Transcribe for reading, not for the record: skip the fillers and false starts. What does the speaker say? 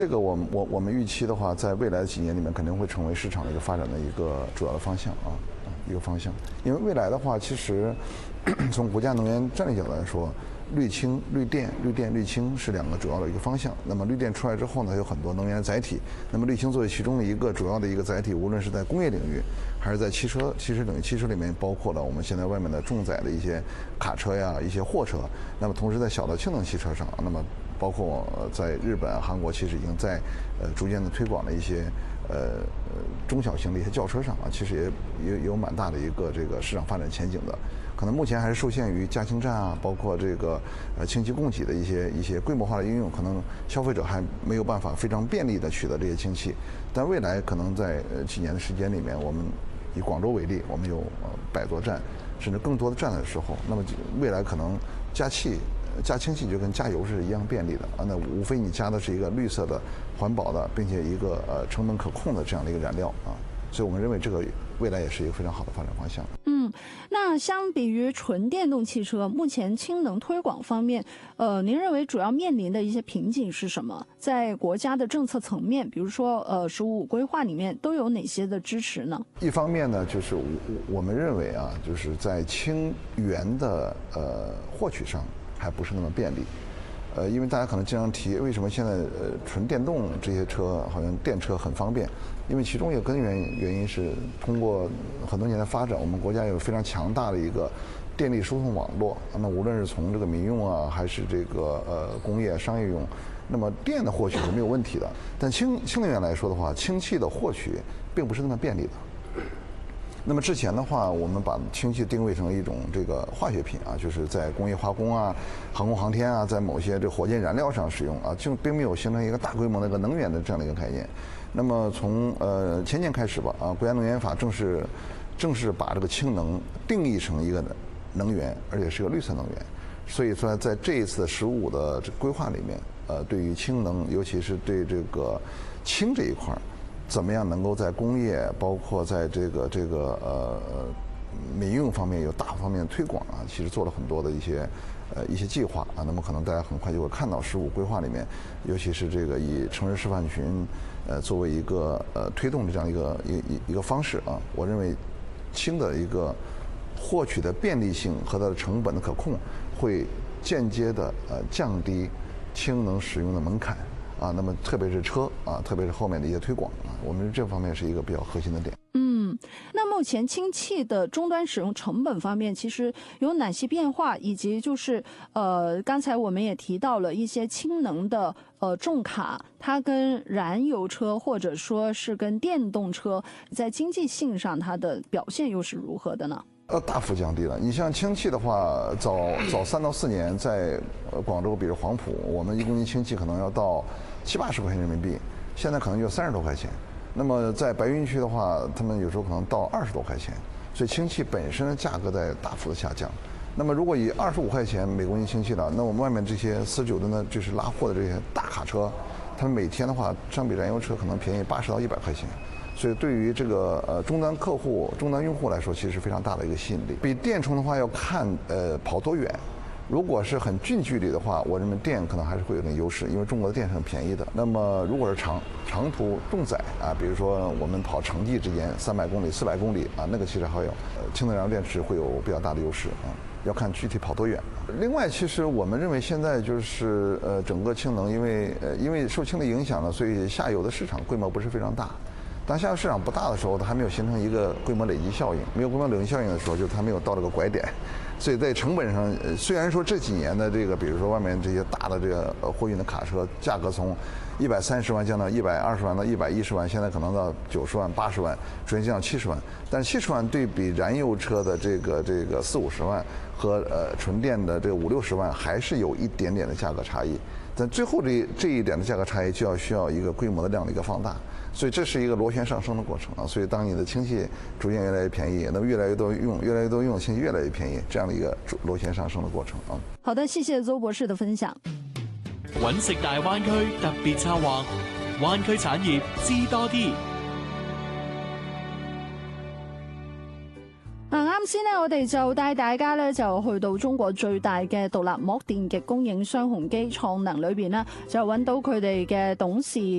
这个我们预期的话，在未来几年里面肯定会成为市场的一个发展的一个主要的方向一个方向。因为未来的话，其实从国家能源战略角度来说，绿氢、绿电、绿氢是两个主要的一个方向。那么绿电出来之后呢，有很多能源的载体。那么绿氢作为其中的一个主要的一个载体，无论是在工业领域，还是在汽车领域，汽车里面包括了我们现在外面的重载的一些卡车呀、一些货车。那么同时在小的氢能汽车上，那么包括在日本、韩国，其实已经在逐渐的推广了一些中小型的一些轿车上其实也有蛮大的一个这个市场发展前景的。可能目前还是受限于加氢站包括这个氢气供给的一些规模化的应用，可能消费者还没有办法非常便利的取得这些氢气。但未来可能在几年的时间里面，我们以广州为例，我们有100多站，甚至更多的站的时候，那么未来可能加氢气就跟加油是一样便利的那无非你加的是一个绿色的、环保的，并且一个成本可控的这样的一个燃料所以我们认为这个未来也是一个非常好的发展方向。 那相比于纯电动汽车，目前氢能推广方面，您认为主要面临的一些瓶颈是什么？在国家的政策层面，比如说“15+5”规划里面都有哪些的支持呢？ 一方面呢，就是我们认为就是在氢源的获取上还不是那么便利。因为大家可能经常提，为什么现在纯电动这些车好像电车很方便？因为其中一个根源原因是通过很多年的发展，我们国家有非常强大的一个电力输送网络。那无论是从这个民用还是这个工业商业用，那么电的获取是没有问题的。但氢能源来说的话，氢气的获取并不是那么便利的。那么之前的话，我们把氢气定位成一种这个化学品就是在工业化工航空航天在某些这火箭燃料上使用就并没有形成一个大规模的一个能源的这样的一个概念。那么从前年开始吧国家能源法正式把这个氢能定义成一个能源，而且是个绿色能源。所以说在这一次15的这规划里面对于氢能，尤其是对这个氢这一块怎么样能够在工业，包括在这个民用方面有大方面的推广其实做了很多的一些计划那么可能大家很快就会看到15规划里面，尤其是这个以城市示范群作为一个推动的这样一个方式我认为氢的一个获取的便利性和它的成本的可控，会间接的降低氢能使用的门槛那么特别是车特别是后面的一些推广我们这方面是一个比较核心的点。 那目前氢气的终端使用成本方面，其实有哪些变化？以及就是刚才我们也提到了一些氢能的重卡，它跟燃油车或者说是跟电动车在经济性上它的表现又是如何的呢？ 大幅降低了。你像氢气的话，早3到4年，在广州，比如黄埔，我们1公斤氢气可能要到70-80块钱人民币，现在可能就30多块钱。那么在白云区的话，他们有时候可能到20多块钱，所以氢气本身的价格在大幅的下降。那么如果以25块钱每公斤氢气了，那我们外面这些49吨的，就是拉货的这些大卡车，他们每天的话，相比燃油车可能便宜80到100块钱。所以对于这个终端客户、终端用户来说，其实是非常大的一个吸引力。比电充的话要看跑多远。如果是很近距离的话，我认为电可能还是会有点优势，因为中国的电是很便宜的。那么如果是长途重载比如说我们跑城际之间300公里、400公里那个其实还有氢能燃料电池会有比较大的优势要看具体跑多远。另外，其实我们认为现在就是整个氢能，因为受氢的影响呢，所以下游的市场规模不是非常大。当下游市场不大的时候，它还没有形成一个规模累积效应。没有规模累积效应的时候，就是它没有到这个拐点。所以在成本上，虽然说这几年的这个，比如说外面这些大的这个货运的卡车，价格从130万降到120万到110万，现在可能到90万、80万，逐渐降到70万。但是70万对比燃油车的这个40-50万和纯电的这个50-60万，还是有一点点的价格差异。但最后这一点的价格差异，就需要一个规模的量的一个放大。所以这是一个螺旋上升的过程所以当你的氢气逐渐越来越便宜，那么越来越多用氢气越来越便宜，这样的一个螺旋上升的過程好的，謝謝鄒博士的分享。 揾食大灣區特別策劃，灣區產業知多啲。 啱先呢，我哋就帶大家咧就去到中國最大嘅獨立膜電極供應商宏基創能裏邊啦，就揾到佢哋嘅董事